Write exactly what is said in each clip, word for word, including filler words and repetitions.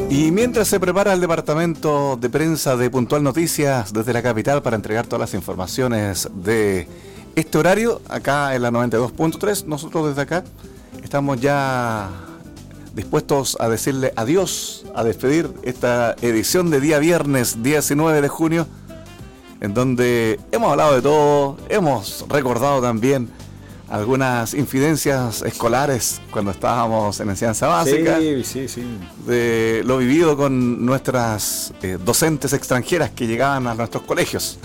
Y mientras se prepara el departamento de prensa de Puntual Noticias desde la capital para entregar todas las informaciones de este horario, acá en la noventa y dos punto tres, nosotros desde acá estamos ya dispuestos a decirle adiós, a despedir esta edición de día viernes diecinueve de junio, en donde hemos hablado de todo, hemos recordado también algunas infidencias escolares cuando estábamos en enseñanza básica, sí, sí, sí. de lo vivido con nuestras eh, docentes extranjeras que llegaban a nuestros colegios.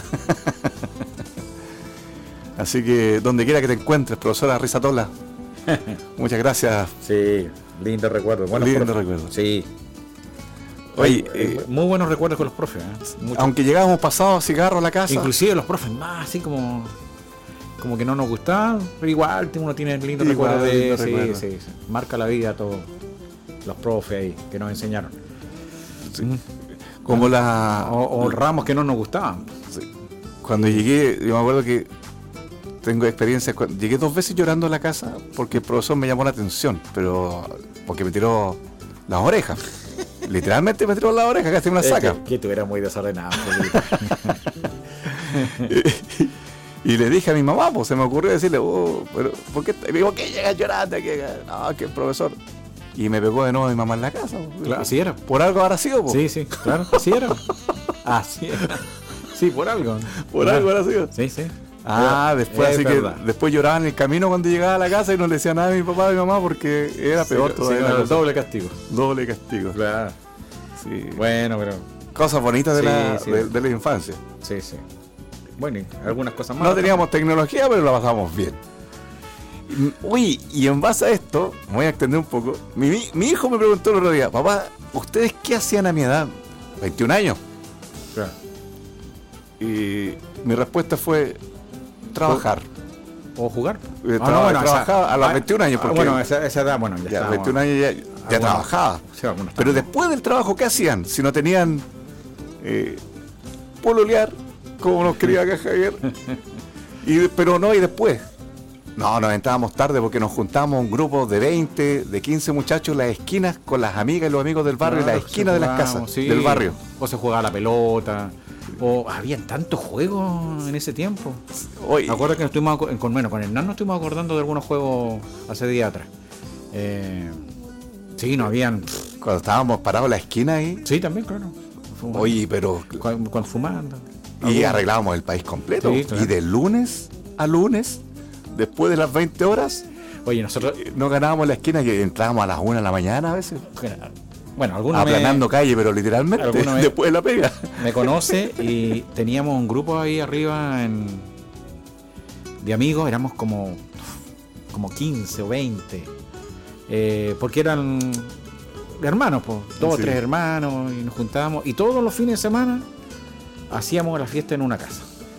Así que donde quiera que te encuentres, profesora Rizatola, muchas gracias. Sí, lindo recuerdo. Bueno, lindo recuerdo. Sí. Oye, eh, eh, muy buenos recuerdos con los profes. ¿eh? Aunque llegábamos pasados a cigarro a la casa. Inclusive los profes más así como como que no nos gustaban, pero igual uno tiene lindo Igual, recuerdo de lindo sí, recuerdo. sí, sí. Marca la vida todos los profes ahí que nos enseñaron. Sí. Como la O, o ramos que no nos gustaban. Sí. Cuando llegué, yo me acuerdo que tengo experiencia, cuando llegué dos veces llorando a la casa porque el profesor me llamó la atención, pero porque me tiró las orejas. Literalmente me tiró las orejas, casi me las saca. Es que, que tú eras muy desordenado. Y le dije a mi mamá, pues se me ocurrió decirle, oh, pero ¿por qué? Y me dijo, ¿qué llegas llorando? ¿Qué? No, que el profesor. Y me pegó de nuevo mi mamá en la casa. Pues. Claro, así era. Por algo habrá sido, pues. Sí, sí, claro, así era. Así era. Sí, por algo. Por algo habrá sido. Sí, sí. Ah, después es así verdad. que después lloraba en el camino cuando llegaba a la casa y no le decía nada a mi papá y mi mamá porque era peor sí, todavía. sí, la no, cosa. doble castigo. Doble castigo. Claro. Sí. Bueno, pero. Cosas bonitas de, Sí, la, sí. de, de la infancia. Sí, sí. Bueno, y algunas cosas más. No teníamos tecnología, pero la pasamos bien. Uy, y en base a esto, me voy a extender un poco. Mi, mi, mi hijo me preguntó el otro día, papá, ¿ustedes qué hacían a mi edad? veintiún años. Claro. Y mi respuesta fue trabajar. O jugar. Eh, Ah, traba- no, bueno, trabajaba esa- a los ah, veintiún años. ah, Porque bueno, esa, esa edad, bueno, ya, ya, estábamos- veintiún años ya, ya algunos- trabajaba. sí, algunos Pero estábamos. después del trabajo, ¿qué hacían? Si no tenían eh, pololear, como nos quería acá Javier. Y, pero no, y después. No, nos entrábamos tarde porque nos juntábamos un grupo de veinte, de quince muchachos en las esquinas con las amigas y los amigos del barrio, Claro, en las esquinas de las jugábamos, casas, sí. del barrio. O se jugaba la pelota. O habían tantos juegos en ese tiempo. Hoy, Me acuerdo que nos estuvimos aco- con, bueno, con Hernán nos estuvimos acordando de algunos juegos hace días atrás. Eh, sí, no habían. cuando estábamos parados en la esquina ahí, Sí, también, claro. Fumando. oye, pero... Cuando, cuando fumando. Y Algunos. arreglábamos el país completo. Sí, claro. Y de lunes a lunes, después de las veinte horas, Oye, nosotros. no ganábamos la esquina que entrábamos a las una de la mañana a veces. Bueno, algunos Aplanando calle, pero literalmente, alguna vez- después de la pega. me, me conoce y teníamos un grupo ahí arriba en, de amigos, éramos como, como quince o veinte. Eh, porque eran hermanos, pues, dos o Sí. tres hermanos, y nos juntábamos. Y todos los fines de semana hacíamos la fiesta en una casa.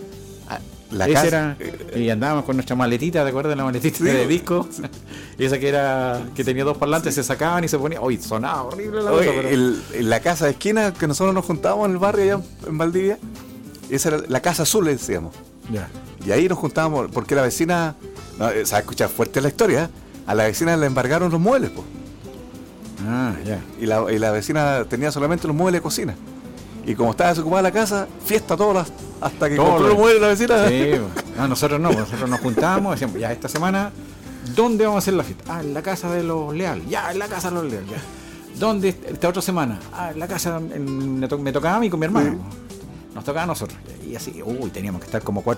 La Esa casa, era, eh, y andábamos con nuestra maletita, ¿te acuerdas? La maletita Sí. de disco. Esa que era que tenía dos parlantes, se sacaban y se ponían. Uy, sonaba horrible la oye, cosa, pero... el- en la casa de esquina que nosotros nos juntábamos en el barrio allá en Valdivia, esa era la casa azul, le decíamos. Ya. Y ahí nos juntábamos, porque la vecina, no, eh, se va a escuchar fuerte la historia, ¿eh? A la vecina le embargaron los muebles, pues. Ah, ya. Y la, y la vecina tenía solamente los muebles de cocina. Y como estaba desocupada la casa, fiesta todas las, hasta que Todo compró lo- los muebles la vecina. Sí, no, nosotros no, nosotros nos juntábamos, decíamos, ya esta semana, ¿dónde vamos a hacer la fiesta? Ah, en la casa de los Leal, ya, en la casa de los Leal, ya. ¿Dónde esta otra semana? Ah, en la casa, en- me, to- me tocaba a mí con mi hermano. Nos tocaba a nosotros. Y así, uy, teníamos que estar como cuatro